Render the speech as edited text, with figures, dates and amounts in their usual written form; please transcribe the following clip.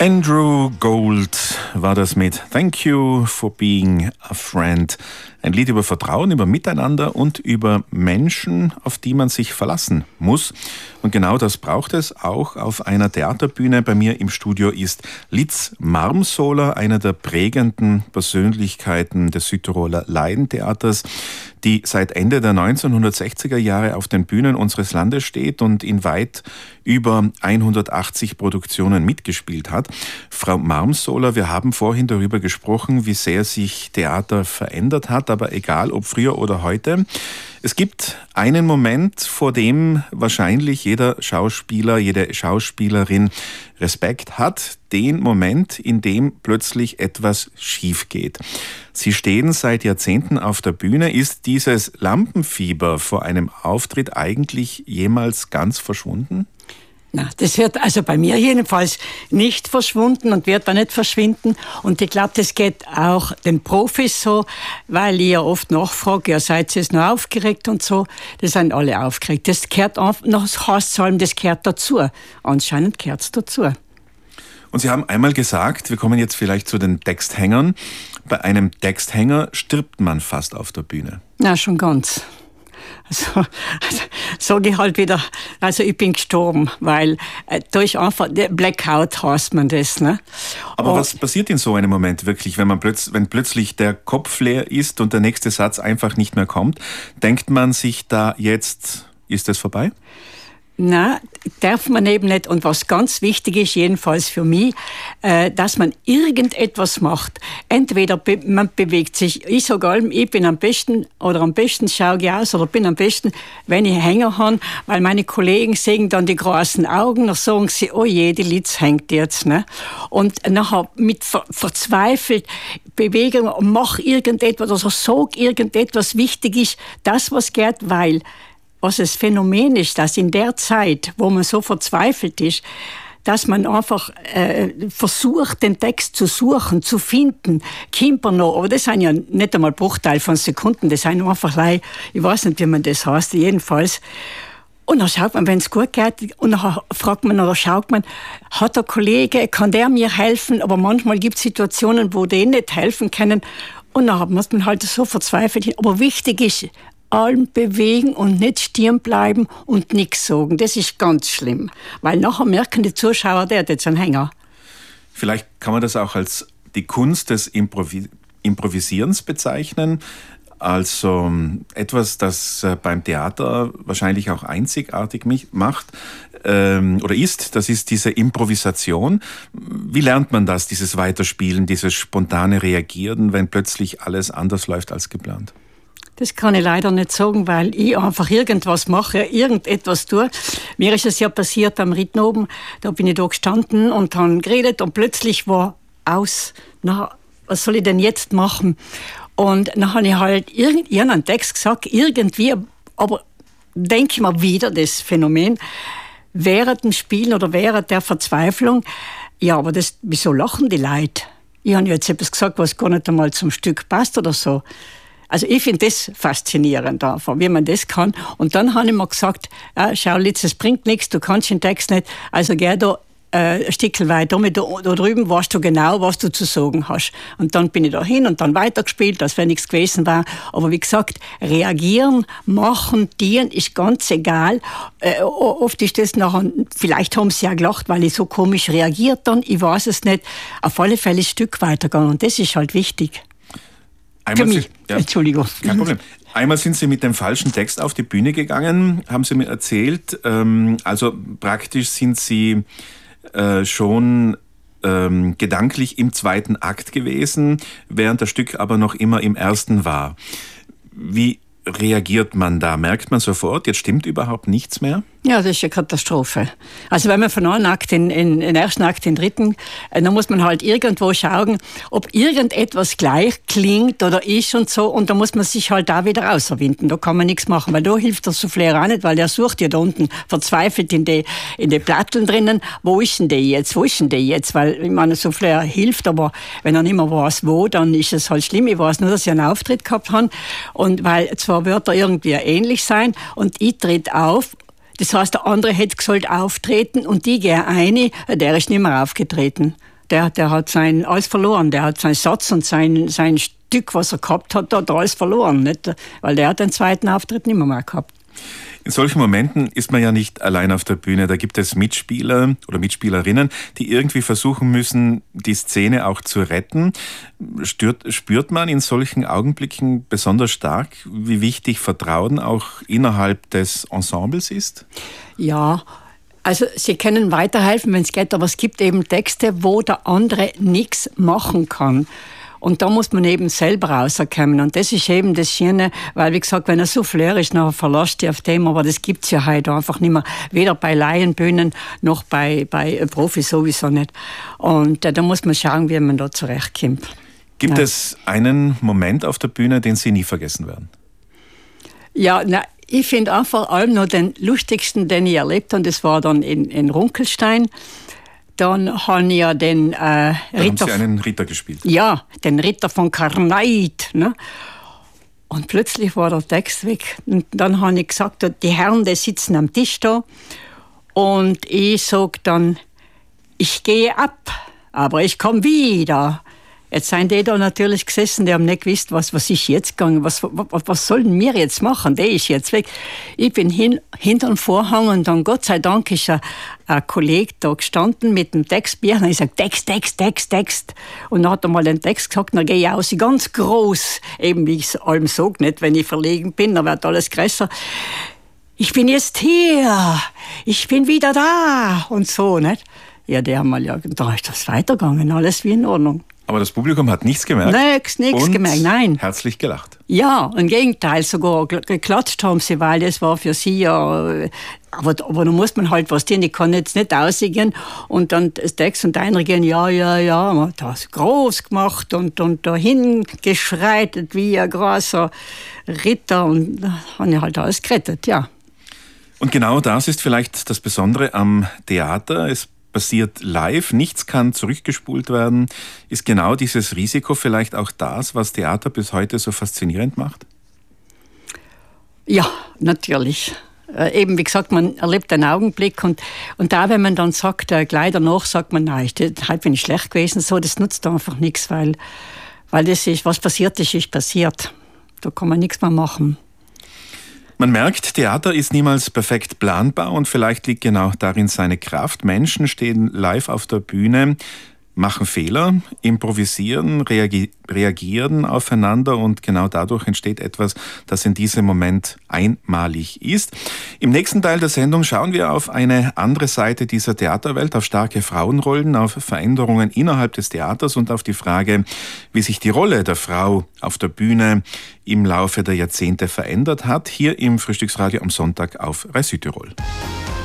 Andrew Gold war das mit Thank You for Being a Friend. Ein Lied über Vertrauen, über Miteinander und über Menschen, auf die man sich verlassen muss. Und genau das braucht es auch auf einer Theaterbühne. Bei mir im Studio ist Litz Marmsoler, einer der prägenden Persönlichkeiten des Südtiroler Laientheaters, die seit Ende der 1960er Jahre auf den Bühnen unseres Landes steht und in weit über 180 Produktionen mitgespielt hat. Frau Marmsoler, wir haben vorhin darüber gesprochen, wie sehr sich Theater verändert hat, aber egal ob früher oder heute. Es gibt einen Moment, vor dem wahrscheinlich jeder Schauspieler, jede Schauspielerin Respekt hat, den Moment, in dem plötzlich etwas schief geht. Sie stehen seit Jahrzehnten auf der Bühne. Ist dieses Lampenfieber vor einem Auftritt eigentlich jemals ganz verschwunden? Na, das wird also bei mir jedenfalls nicht verschwunden und wird auch nicht verschwinden. Und ich glaube, das geht auch den Profis so, weil ich ja oft nachfrage, ja, seid ihr noch aufgeregt und so. Das sind alle aufgeregt. Das gehört das heißt vor allem, das gehört dazu. Anscheinend gehört es dazu. Und Sie haben einmal gesagt, wir kommen jetzt vielleicht zu den Texthängern. Bei einem Texthänger stirbt man fast auf der Bühne. Na, schon ganz. Also sage ich halt wieder, also ich bin gestorben, weil da ist einfach, Blackout heißt man das. Ne? Aber was passiert in so einem Moment wirklich, wenn plötzlich der Kopf leer ist und der nächste Satz einfach nicht mehr kommt? Denkt man sich da jetzt, ist es vorbei? Nein, darf man eben nicht. Und was ganz wichtig ist, jedenfalls für mich, dass man irgendetwas macht. Entweder man bewegt sich. Ich sage allem, ich bin am besten schaue ich aus oder bin am besten, wenn ich Hänger habe, weil meine Kollegen sehen dann die großen Augen, dann sagen sie, oh je, die Litz hängt jetzt. Ne? Und nachher mit verzweifelt Bewegung und mach irgendetwas oder sag irgendetwas wichtig ist, das was geht, weil was das Phänomen ist, dass in der Zeit, wo man so verzweifelt ist, dass man einfach versucht, den Text zu suchen, zu finden, kommt er noch, aber das sind ja nicht einmal Bruchteil von Sekunden, das sind einfach, ich weiß nicht, wie man das heißt, jedenfalls. Und dann schaut man, wenn es gut geht, und dann fragt man oder schaut man, hat der Kollege, kann der mir helfen? Aber manchmal gibt es Situationen, wo die nicht helfen können. Und dann muss man halt so verzweifelt. Aber wichtig ist, allem bewegen und nicht stehen bleiben und nichts sagen. Das ist ganz schlimm. Weil nachher merken die Zuschauer, der hat jetzt einen Hänger. Vielleicht kann man das auch als die Kunst des Improvisierens bezeichnen. Also etwas, das beim Theater wahrscheinlich auch einzigartig macht oder ist, das ist diese Improvisation. Wie lernt man das, dieses Weiterspielen, dieses spontane Reagieren, wenn plötzlich alles anders läuft als geplant? Das kann ich leider nicht sagen, weil ich einfach irgendwas mache, irgendetwas tue. Mir ist es ja passiert am Ritten oben, da bin ich da gestanden und habe geredet und plötzlich war aus. Na, was soll ich denn jetzt machen? Und dann habe ich halt irgendeinen Text gesagt, irgendwie, aber denke ich mal wieder das Phänomen, während dem Spielen oder während der Verzweiflung, ja, aber wieso lachen die Leute? Ich habe jetzt etwas gesagt, was gar nicht einmal zum Stück passt oder so. Also ich finde das faszinierend, einfach, wie man das kann. Und dann habe ich mir gesagt, schau Litz, es bringt nichts, du kannst den Text nicht, also geh da ein Stückchen weiter. Da drüben weißt du genau, was du zu sagen hast. Und dann bin ich da hin und dann weitergespielt, als wenn nichts gewesen war. Aber wie gesagt, reagieren, machen, dienen ist ganz egal. Oft ist das nachher, vielleicht haben sie ja gelacht, weil ich so komisch reagiert dann, ich weiß es nicht. Auf alle Fälle ein Stück weitergegangen und das ist halt wichtig. Entschuldigung. Kein Problem. Einmal sind Sie mit dem falschen Text auf die Bühne gegangen, haben Sie mir erzählt. Also praktisch sind Sie schon gedanklich im zweiten Akt gewesen, während das Stück aber noch immer im ersten war. Wie reagiert man da? Merkt man sofort, jetzt stimmt überhaupt nichts mehr? Ja, das ist eine Katastrophe. Also wenn man von einem Akt in den ersten Akt in den dritten, dann muss man halt irgendwo schauen, ob irgendetwas gleich klingt oder ist und so. Und da muss man sich halt da wieder rauswinden. Da kann man nichts machen, weil da hilft der Souffleur auch nicht, weil der sucht ja da unten verzweifelt in die Platteln drinnen. Wo ist denn der jetzt? Weil, ich meine, der Souffleur hilft, aber wenn er nicht mehr weiß, wo, dann ist es halt schlimm. Ich weiß nur, dass ich einen Auftritt gehabt habe. Und weil zwei Wörter irgendwie ähnlich sein und ich tritt auf. Das heißt, der andere hätte sollte auftreten und die gehe eine, der ist nicht mehr aufgetreten. der hat alles verloren. Der hat seinen Satz und sein Stück, was er gehabt hat, hat er alles verloren. Nicht? Weil der hat den zweiten Auftritt nicht mehr gehabt. In solchen Momenten ist man ja nicht allein auf der Bühne. Da gibt es Mitspieler oder Mitspielerinnen, die irgendwie versuchen müssen, die Szene auch zu retten. Spürt man in solchen Augenblicken besonders stark, wie wichtig Vertrauen auch innerhalb des Ensembles ist? Ja, also sie können weiterhelfen, wenn es geht, aber es gibt eben Texte, wo der andere nichts machen kann. Und da muss man eben selber rauskommen. Und das ist eben das Schöne, weil, wie gesagt, wenn er Souffleur ist, nachher verlässt dich auf dem, aber das gibt's ja heute einfach nicht mehr. Weder bei Laienbühnen noch bei Profis sowieso nicht. Und da muss man schauen, wie man da zurechtkommt. Gibt es einen Moment auf der Bühne, den Sie nie vergessen werden? Ja, ich finde auch vor allem noch den lustigsten, den ich erlebt habe, das war dann in Runkelstein. Dann habe ich ja den Ritter... haben Sie einen Ritter gespielt? Ja, den Ritter von Karnait. Ne? Und plötzlich war der Text weg. Und dann habe ich gesagt, die Herren, die sitzen am Tisch da. Und ich sage dann, ich gehe ab, aber ich komme wieder. Jetzt sind die da natürlich gesessen, die haben nicht gewusst, was ist jetzt gegangen, was sollen wir jetzt machen, der ist jetzt weg. Ich bin hinter dem Vorhang und dann, Gott sei Dank, ist ein Kollege da gestanden mit dem Textbier und ich sage, Text. Und dann hat er mal den Text gesagt, dann gehe ich aus, ganz groß, eben wie ich es allem sage, nicht, wenn ich verlegen bin, dann wird alles größer. Ich bin jetzt hier, ich bin wieder da und so, nicht? Ja, die haben mal, ja, da ist das weitergegangen, alles wie in Ordnung. Aber das Publikum hat nichts gemerkt. Nichts gemerkt, nein. Herzlich gelacht. Ja, im Gegenteil, sogar geklatscht haben sie, weil das war für sie ja. Aber da muss man halt was tun. Ich kann jetzt nicht aussingen und dann das Text und einer gehen, ja. Man hat das groß gemacht und dahin geschreitet wie ein großer Ritter und da habe ich halt alles gerettet, ja. Und genau das ist vielleicht das Besondere am Theater. Es passiert live, nichts kann zurückgespult werden. Ist genau dieses Risiko vielleicht auch das, was Theater bis heute so faszinierend macht? Ja, natürlich. Eben, wie gesagt, man erlebt einen Augenblick und da, wenn man dann sagt, gleich danach sagt man, nein, heute bin ich schlecht gewesen, so, das nutzt einfach nichts, weil das ist, was passiert ist passiert. Da kann man nichts mehr machen. Man merkt, Theater ist niemals perfekt planbar und vielleicht liegt genau darin seine Kraft. Menschen stehen live auf der Bühne, machen Fehler, improvisieren, reagieren aufeinander und genau dadurch entsteht etwas, das in diesem Moment einmalig ist. Im nächsten Teil der Sendung schauen wir auf eine andere Seite dieser Theaterwelt, auf starke Frauenrollen, auf Veränderungen innerhalb des Theaters und auf die Frage, wie sich die Rolle der Frau auf der Bühne im Laufe der Jahrzehnte verändert hat, hier im Frühstücksradio am Sonntag auf Rai Südtirol.